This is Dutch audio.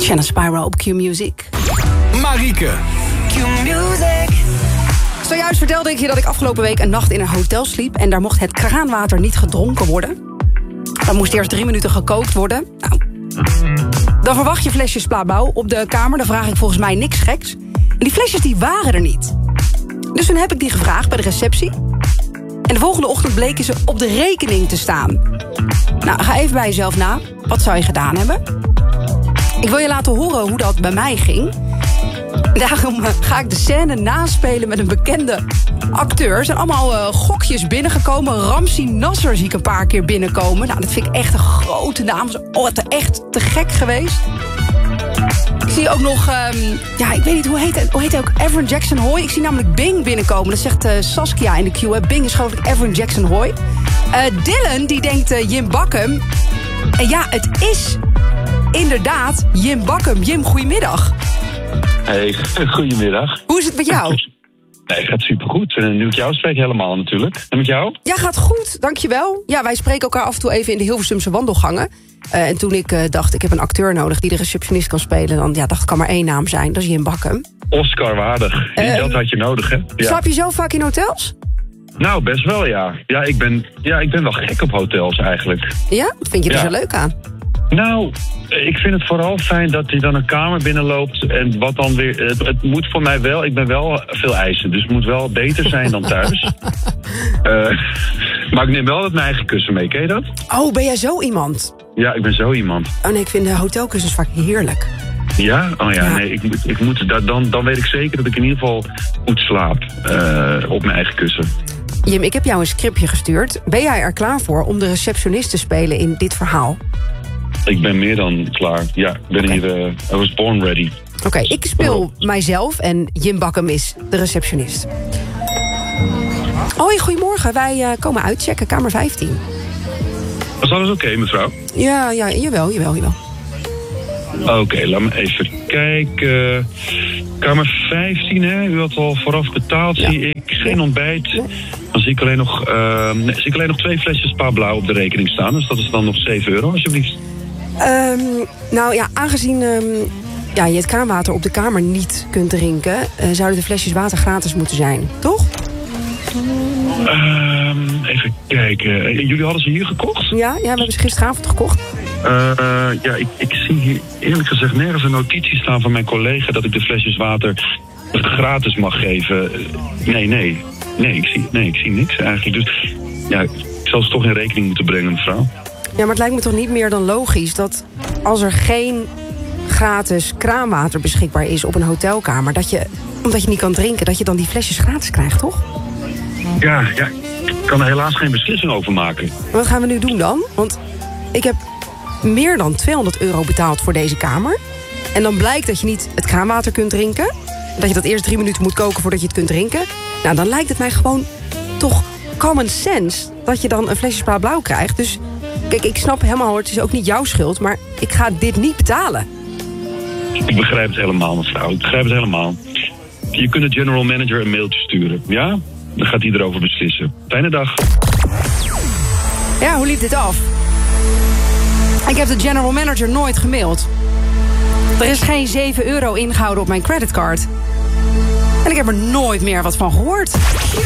Shannon Spyro op Q-Music. Marieke. Q-Music. Zojuist vertelde ik je dat ik afgelopen week een nacht in een hotel sliep... en daar mocht het kraanwater niet gedronken worden. Dan moest eerst 3 minuten gekookt worden. Nou, dan verwacht je flesjes Blauw op de kamer. Dan vraag ik volgens mij niks geks. En die flesjes die waren er niet. Dus toen heb ik die gevraagd bij de receptie. En de volgende ochtend bleken ze op de rekening te staan. Nou, ga even bij jezelf na. Wat zou je gedaan hebben? Ik wil je laten horen hoe dat bij mij ging. Daarom ga ik de scène naspelen met een bekende acteur. Er zijn allemaal gokjes binnengekomen. Ramzi Nasser zie ik een paar keer binnenkomen. Nou, dat vind ik echt een grote naam. Oh, wat echt te gek geweest. Ik zie ook nog, ik weet niet, hoe heet hij ook? Evan Jackson Hoy. Ik zie namelijk Bing binnenkomen. Dat zegt Saskia in de queue. Hè. Bing is geloof ik Evan Jackson Hoy. Dylan, die denkt Jim Bakkum. En ja, het is inderdaad Jim Bakkum. Jim, goedemiddag. Hey, goedemiddag. Hoe is het met jou? Nee, het gaat supergoed. Nu ik jou spreek helemaal natuurlijk. En met jou? Ja, gaat goed, dankjewel. Ja, wij spreken elkaar af en toe even in de Hilversumse wandelgangen. En toen ik dacht, ik heb een acteur nodig die de receptionist kan spelen... dan dacht ik, kan maar één naam zijn, dat is Jim Bakkum. Oscar waardig. Dat had je nodig, hè? Ja. Slaap je zo vaak in hotels? Nou, best wel, ja. Ja, ik ben wel gek op hotels eigenlijk. Ja? Wat vind je er zo leuk aan? Nou, ik vind het vooral fijn dat je dan een kamer binnenloopt en wat dan weer... Het moet voor mij wel, ik ben wel veel eisen, dus het moet wel beter zijn dan thuis. Maar ik neem wel mijn eigen kussen mee, ken je dat? Oh, ben jij zo iemand? Ja, ik ben zo iemand. Oh nee, ik vind de hotelkussens vaak heerlijk. Ja? Oh ja, nee, dan weet ik zeker dat ik in ieder geval goed slaap op mijn eigen kussen. Jim, ik heb jou een scriptje gestuurd. Ben jij er klaar voor om de receptionist te spelen in dit verhaal? Ik ben meer dan klaar. Ja, ik ben hier... I was born ready. Oké, ik speel mijzelf en Jim Bakkum is de receptionist. Hoi, goedemorgen. Wij komen uitchecken, kamer 15. Was alles oké, mevrouw? Ja, jawel. Oké, laat me even kijken. Kamer 15, hè? U had al vooraf betaald, zie ik. Geen ontbijt. Nee. Dan zie ik alleen nog 2 flesjes Spa Blauw op de rekening staan. Dus dat is dan nog €7, alsjeblieft. Nou ja, aangezien je het kraanwater op de kamer niet kunt drinken... zouden de flesjes water gratis moeten zijn, toch? Even kijken. Jullie hadden ze hier gekocht? Ja, we hebben ze gisteravond gekocht. Ik zie hier eerlijk gezegd nergens een notitie staan van mijn collega... dat ik de flesjes water gratis mag geven. Nee, ik zie niks eigenlijk. Dus ja, ik zal ze toch in rekening moeten brengen, mevrouw. Ja, maar het lijkt me toch niet meer dan logisch... dat als er geen gratis kraanwater beschikbaar is op een hotelkamer... omdat je niet kan drinken, dat je dan die flesjes gratis krijgt, toch? Ja, ik kan er helaas geen beslissing over maken. Wat gaan we nu doen dan? Want ik heb meer dan €200 betaald voor deze kamer. En dan blijkt dat je niet het kraanwater kunt drinken. Dat je dat eerst 3 minuten moet koken voordat je het kunt drinken. Nou, dan lijkt het mij gewoon toch common sense... dat je dan een flesje Spa Blauw krijgt. Dus kijk, ik snap helemaal, het is ook niet jouw schuld... maar ik ga dit niet betalen. Ik begrijp het helemaal, mevrouw. Ik begrijp het helemaal. Je kunt de general manager een mailtje sturen, ja? Dan gaat hij erover beslissen. Fijne dag. Ja, hoe liep dit af? Ik heb de general manager nooit gemaild. Er is geen €7 ingehouden op mijn creditcard. En ik heb er nooit meer wat van gehoord.